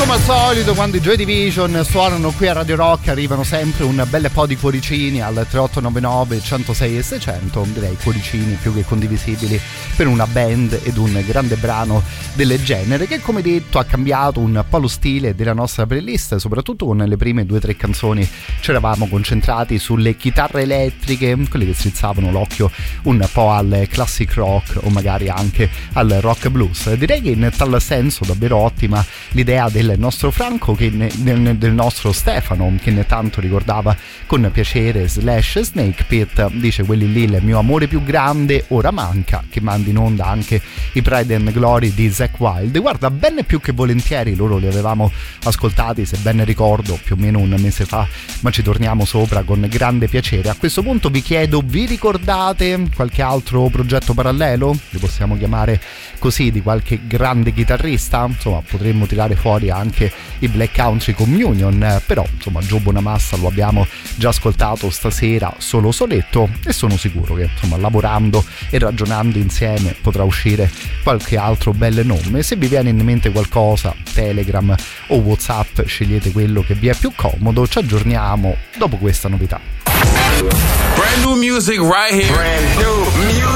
Come al solito, quando i Joy Division suonano qui a Radio Rock arrivano sempre un bel po' di cuoricini al 3899 106 e 600, direi cuoricini più che condivisibili per una band ed un grande brano del genere, che come detto ha cambiato un po' lo stile della nostra playlist. Soprattutto con le prime 2 o 3 canzoni ci eravamo concentrati sulle chitarre elettriche, quelle che strizzavano l'occhio un po' al classic rock o magari anche al rock blues. Direi che in tal senso davvero ottima l'idea del nostro Franco, del nostro Stefano, che ne tanto ricordava con piacere Slash Snake Pit. Dice: quelli lì, il mio amore più grande ora manca, che mandi in onda anche i Pride and Glory di Zakk Wylde. Guarda, ben più che volentieri loro li avevamo ascoltati, se ben ricordo, più o meno un mese fa, ma ci torniamo sopra con grande piacere. A questo punto vi chiedo, vi ricordate qualche altro progetto parallelo? Li possiamo chiamare così, di qualche grande chitarrista? Insomma, potremmo tirare fuori anche i Black Country Communion, però insomma Joe Bonamassa lo abbiamo già ascoltato stasera solo soletto, e sono sicuro che insomma lavorando e ragionando insieme potrà uscire qualche altro bel nome. Se vi viene in mente qualcosa, Telegram o WhatsApp, scegliete quello che vi è più comodo. Ci aggiorniamo dopo questa novità. Brand new music right here. Brand new music.